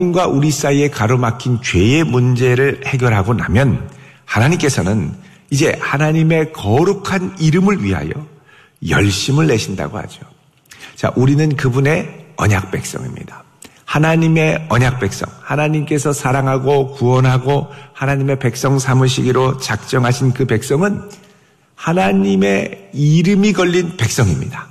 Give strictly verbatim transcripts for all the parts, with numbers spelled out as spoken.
하나님과 우리 사이에 가로막힌 죄의 문제를 해결하고 나면 하나님께서는 이제 하나님의 거룩한 이름을 위하여 열심을 내신다고 하죠. 자, 우리는 그분의 언약 백성입니다. 하나님의 언약 백성, 하나님께서 사랑하고 구원하고 하나님의 백성 삼으시기로 작정하신 그 백성은 하나님의 이름이 걸린 백성입니다.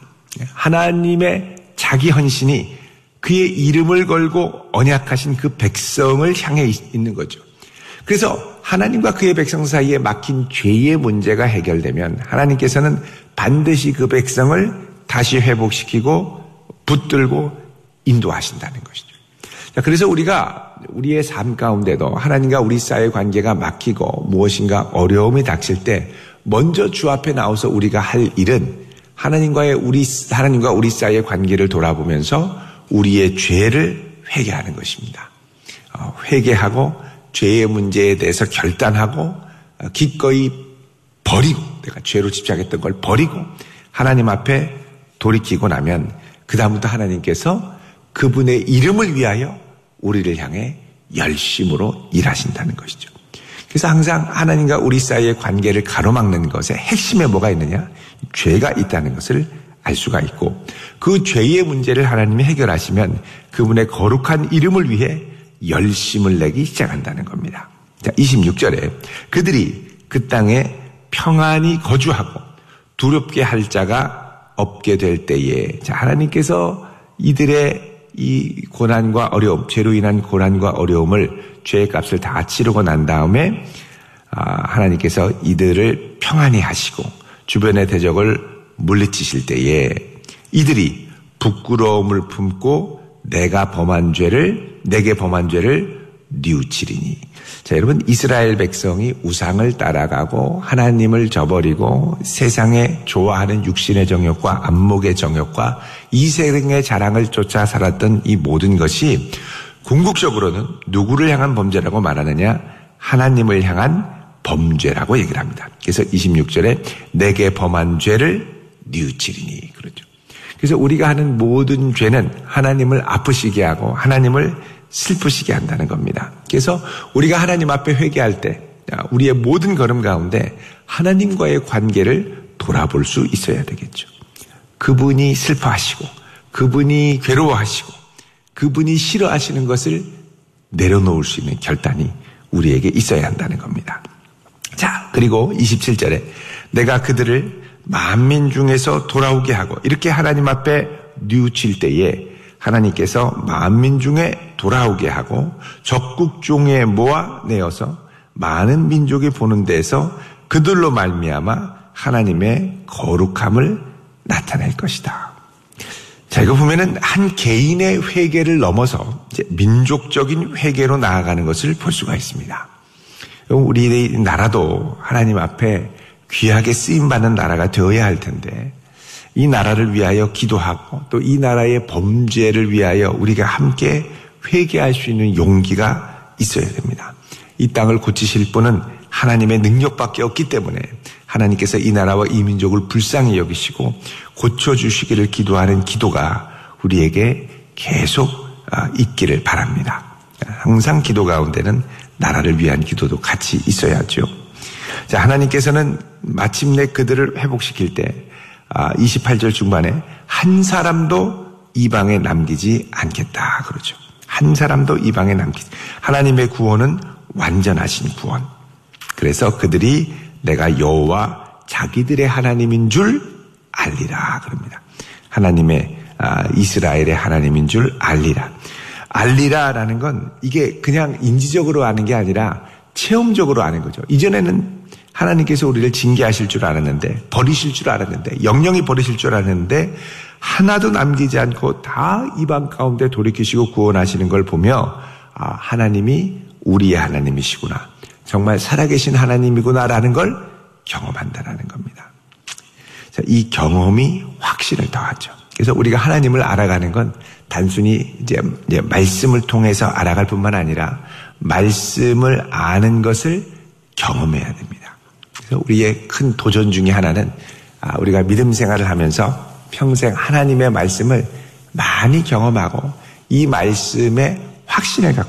하나님의 자기 헌신이 그의 이름을 걸고 언약하신 그 백성을 향해 있는 거죠. 그래서 하나님과 그의 백성 사이에 막힌 죄의 문제가 해결되면 하나님께서는 반드시 그 백성을 다시 회복시키고 붙들고 인도하신다는 것이죠. 자, 그래서 우리가 우리의 삶 가운데도 하나님과 우리 사이의 관계가 막히고 무엇인가 어려움이 닥칠 때 먼저 주 앞에 나와서 우리가 할 일은 하나님과의 우리 하나님과 우리 사이의 관계를 돌아보면서 우리의 죄를 회개하는 것입니다. 어, 회개하고 죄의 문제에 대해서 결단하고 어, 기꺼이 버리고 내가 죄로 집착했던 걸 버리고 하나님 앞에 돌이키고 나면 그 다음부터 하나님께서 그분의 이름을 위하여 우리를 향해 열심으로 일하신다는 것이죠. 그래서 항상 하나님과 우리 사이의 관계를 가로막는 것에 핵심에 뭐가 있느냐? 죄가 있다는 것을 알 수가 있고 그 죄의 문제를 하나님이 해결하시면 그분의 거룩한 이름을 위해 열심을 내기 시작한다는 겁니다. 자, 이십육 절에 그들이 그 땅에 평안히 거주하고 두렵게 할 자가 없게 될 때에 자, 하나님께서 이들의 이 고난과 어려움, 죄로 인한 고난과 어려움을 죄의 값을 다 치르고 난 다음에 하나님께서 이들을 평안히 하시고 주변의 대적을 물리치실 때에 이들이 부끄러움을 품고 내가 범한 죄를 내게 범한 죄를 뉘우치리니. 자, 여러분, 이스라엘 백성이 우상을 따라가고 하나님을 저버리고 세상에 좋아하는 육신의 정욕과 안목의 정욕과 이생의 자랑을 쫓아 살았던 이 모든 것이 궁극적으로는 누구를 향한 범죄라고 말하느냐? 하나님을 향한 범죄라고 얘기를 합니다. 그래서 이십육 절에 내게 범한 죄를 뉘우치리니 그러죠. 그래서 우리가 하는 모든 죄는 하나님을 아프시게 하고 하나님을 슬프시게 한다는 겁니다. 그래서 우리가 하나님 앞에 회개할 때 우리의 모든 걸음 가운데 하나님과의 관계를 돌아볼 수 있어야 되겠죠. 그분이 슬퍼하시고 그분이 괴로워하시고 그분이 싫어하시는 것을 내려놓을 수 있는 결단이 우리에게 있어야 한다는 겁니다. 자, 그리고 이십칠 절에 내가 그들을 만민 중에서 돌아오게 하고 이렇게 하나님 앞에 뉘우칠 때에 하나님께서 만민 중에 돌아오게 하고 적국 중에 모아내어서 많은 민족이 보는 데에서 그들로 말미암아 하나님의 거룩함을 나타낼 것이다. 자, 이거 보면은 한 개인의 회개를 넘어서 이제 민족적인 회개로 나아가는 것을 볼 수가 있습니다. 우리 나라도 하나님 앞에 귀하게 쓰임받는 나라가 되어야 할 텐데 이 나라를 위하여 기도하고 또 이 나라의 범죄를 위하여 우리가 함께 회개할 수 있는 용기가 있어야 됩니다. 이 땅을 고치실 분은 하나님의 능력밖에 없기 때문에 하나님께서 이 나라와 이 민족을 불쌍히 여기시고 고쳐주시기를 기도하는 기도가 우리에게 계속 있기를 바랍니다. 항상 기도 가운데는 나라를 위한 기도도 같이 있어야죠. 자, 하나님께서는 마침내 그들을 회복시킬 때 이십팔 절 중반에 한 사람도 이방에 남기지 않겠다 그러죠. 한 사람도 이방에 남기지. 하나님의 구원은 완전하신 구원. 그래서 그들이 내가 여호와 자기들의 하나님인 줄 알리라 그럽니다. 하나님의 이스라엘의 하나님인 줄 알리라. 알리라라는 건 이게 그냥 인지적으로 아는 게 아니라 체험적으로 아는 거죠. 이전에는 하나님께서 우리를 징계하실 줄 알았는데 버리실 줄 알았는데 영영이 버리실 줄 알았는데 하나도 남기지 않고 다 이방 가운데 돌이키시고 구원하시는 걸 보며 아, 하나님이 우리의 하나님이시구나. 정말 살아계신 하나님이구나라는 걸 경험한다라는 겁니다. 자, 이 경험이 확신을 더하죠. 그래서 우리가 하나님을 알아가는 건 단순히 이제, 이제 말씀을 통해서 알아갈 뿐만 아니라 말씀을 아는 것을 경험해야 됩니다. 그래서 우리의 큰 도전 중에 하나는 우리가 믿음 생활을 하면서 평생 하나님의 말씀을 많이 경험하고 이 말씀의 확신해 갖고